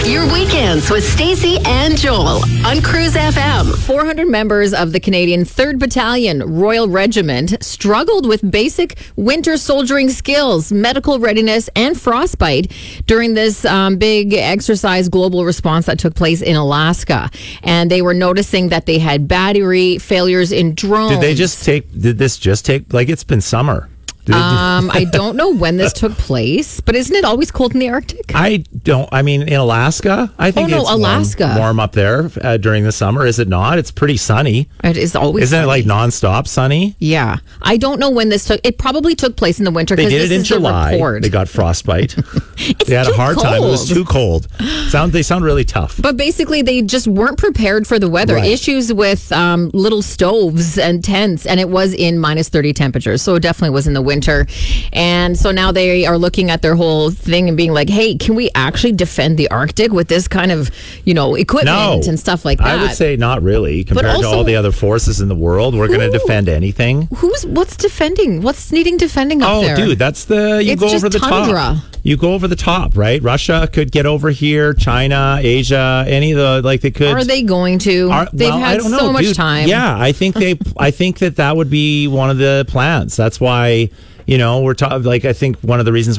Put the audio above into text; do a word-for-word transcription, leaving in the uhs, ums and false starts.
Your weekends with Stacey and Joel on Cruise F M. four hundred members of the Canadian third Battalion Royal Regiment struggled with basic winter soldiering skills, medical readiness, and frostbite during this um, big exercise global response that took place in Alaska. And they were noticing that they had battery failures in drones. Did they just take, did this just take, like it's been summer? Did, Um, I don't know when this took place, but isn't it always cold in the Arctic? I don't, I mean, in Alaska, I think Oh, no, it's Alaska. Warm, warm up there uh, during the summer, is it not? It's pretty sunny. It is always Isn't sunny. it like nonstop sunny? Yeah. I don't know when this took. It probably took place in the winter They because did this it in is the July. report. They got frostbite. They had too a hard time. It was cold. too cold. Sound They sound really tough. But basically, they just weren't prepared for the weather. Right. Issues with um, little stoves and tents, and it was in minus thirty temperatures. So it definitely was in the winter. And so now they are looking at their whole thing and being like, hey, can we actually defend the Arctic with this kind of, you know, equipment No. and stuff like that? I would say not really. Compared also- to all the other forces in the world, we're going to Who- defend anything. Who's, what's defending? What's needing defending up Oh, there? dude, that's the, you It's go just over the tundra. top. You go over the top, right? Russia could get over here, China, Asia, any of the, like they could. Are they going to? Are- They've well, I had don't know, so much dude. time. Yeah, I think they. I think that that would be one of the plans. That's why, you know, we're talking. Like, I think one of the reasons